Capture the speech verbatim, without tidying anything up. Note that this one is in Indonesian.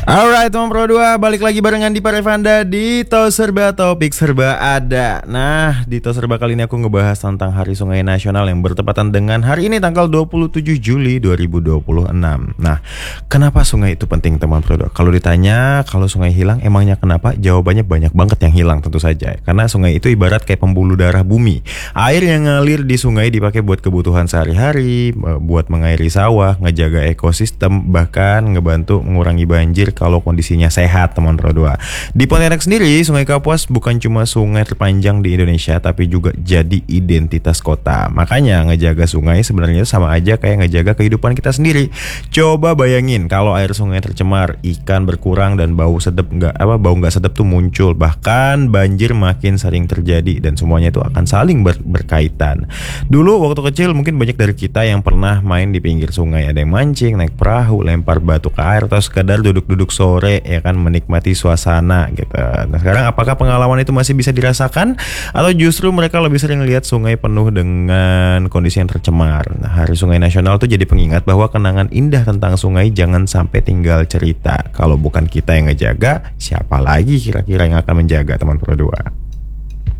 Alright teman Pro dua, balik lagi barengan di Parevanda di To Serba Topik Serba Ada. Nah, di To Serba kali ini aku ngebahas tentang Hari Sungai Nasional yang bertepatan dengan hari ini tanggal dua puluh tujuh Juli dua ribu dua puluh enam. Nah, kenapa sungai itu penting teman Pro dua? Kalau ditanya kalau sungai hilang emangnya kenapa? Jawabannya banyak banget yang hilang tentu saja. Karena sungai itu ibarat kayak pembuluh darah bumi. Air yang ngalir di sungai dipakai buat kebutuhan sehari-hari, buat mengairi sawah, ngejaga ekosistem, bahkan ngebantu mengurangi banjir kalau kondisinya sehat teman Pro dua. Di Pontianak sendiri, Sungai Kapuas bukan cuma sungai terpanjang di Indonesia tapi juga jadi identitas kota. Makanya ngejaga sungai sebenarnya sama aja kayak ngejaga kehidupan kita sendiri. Coba bayangin kalau air sungai tercemar, ikan berkurang dan bau sedap nggak apa bau nggak sedap tuh muncul. Bahkan banjir makin sering terjadi dan semuanya itu akan saling ber berkaitan. Dulu waktu kecil mungkin banyak dari kita yang pernah main di pinggir sungai, ada yang mancing, naik perahu, lempar batu ke air atau sekadar duduk-duduk sore ya kan menikmati suasana gitu. Nah sekarang apakah pengalaman itu masih bisa dirasakan atau justru mereka lebih sering lihat sungai penuh dengan kondisi yang tercemar? Nah, Hari Sungai Nasional tuh jadi pengingat bahwa kenangan indah tentang sungai jangan sampai tinggal cerita. Kalau bukan kita yang ngejaga, siapa lagi kira-kira yang akan menjaga teman Pro dua?